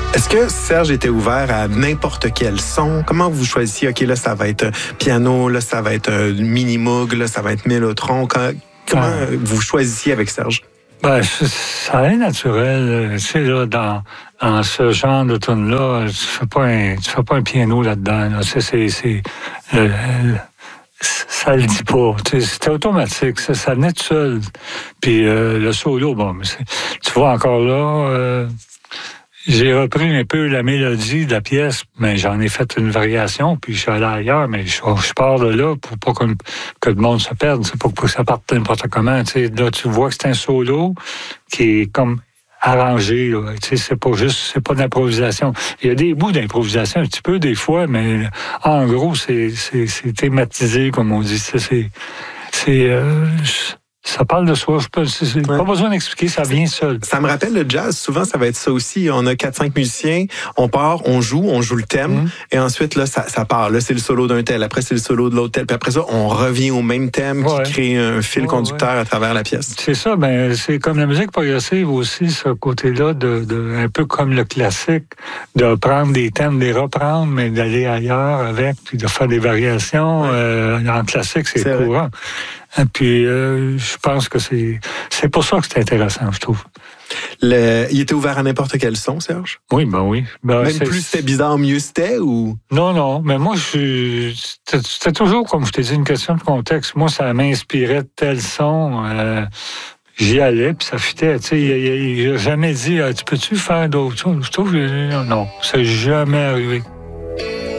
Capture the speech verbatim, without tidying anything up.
Est-ce que Serge était ouvert à n'importe quel son? Comment vous choisissiez, OK, là, ça va être piano, là, ça va être mini-moog, là, ça va être mélotron? Comment ah. vous choisissiez avec Serge? Ben, ça est naturel. Tu sais, là, dans, dans ce genre de tune-là, tu fais pas un, tu fais pas un piano là-dedans. Là. C'est, c'est, c'est, le, le, ça le dit pas. Tu sais, c'était automatique. Ça, ça venait tout seul. Puis euh, le solo, bon, mais c'est, tu vois, encore là, euh, j'ai repris un peu la mélodie de la pièce, mais j'en ai fait une variation, puis je suis allé ailleurs, mais je, je pars de là pour pas que, que le monde se perde, c'est pour que ça parte n'importe comment. Tu sais, là, tu vois que c'est un solo qui est comme arrangé. Là. Tu sais, c'est pas juste, c'est pas d'improvisation. Il y a des bouts d'improvisation un petit peu des fois, mais en gros, c'est, c'est, c'est thématisé, comme on dit. C'est, c'est, c'est euh, ça parle de soi. Pas, ouais. pas besoin d'expliquer, ça vient seul. Ça me rappelle le jazz. Souvent, ça va être ça aussi. On a quatre cinq musiciens, on part, on joue, on joue le thème, mm. et ensuite, là, ça, ça part. Là, c'est le solo d'un tel, après, c'est le solo de l'autre tel. Puis après ça, on revient au même thème ouais. qui crée un fil ouais, conducteur ouais. à travers la pièce. C'est ça. Ben, c'est comme la musique progressive aussi, ce côté-là, de, de, un peu comme le classique, de prendre des thèmes, de les reprendre, mais d'aller ailleurs avec, puis de faire des variations. Ouais. Euh, en classique, c'est, c'est courant. Vrai. Et puis, euh, je pense que c'est, c'est pour ça que c'est intéressant, je trouve. Le, il était ouvert à n'importe quel son, Serge? Oui, ben oui. Ben, Même c'est, plus c'était bizarre, mieux c'était, ou? Non, non, mais moi, je, c'était, c'était toujours, comme je t'ai dit, une question de contexte. Moi, ça m'inspirait de tel son. Euh, j'y allais, puis ça fitait. Tu sais, il n'a jamais dit, tu peux-tu faire d'autres choses? Je trouve que non, ça n'est jamais arrivé.